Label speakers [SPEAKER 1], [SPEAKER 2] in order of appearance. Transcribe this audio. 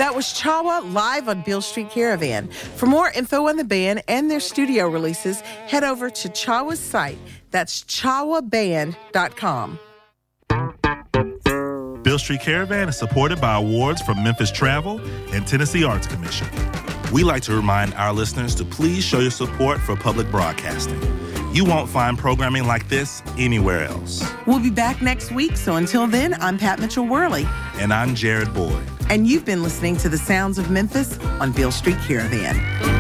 [SPEAKER 1] That was Chawa live on Beale Street Caravan. For more info on the band and their studio releases, head over to Chawa's site. That's chawaband.com.
[SPEAKER 2] Beale Street Caravan is supported by awards from Memphis Travel and Tennessee Arts Commission. We like to remind our listeners to please show your support for public broadcasting. You won't find programming like this anywhere else.
[SPEAKER 1] We'll be back next week, so until then, I'm Pat Mitchell-Worley.
[SPEAKER 2] And I'm Jared Boyd.
[SPEAKER 1] And you've been listening to The Sounds of Memphis on Beale Street Caravan.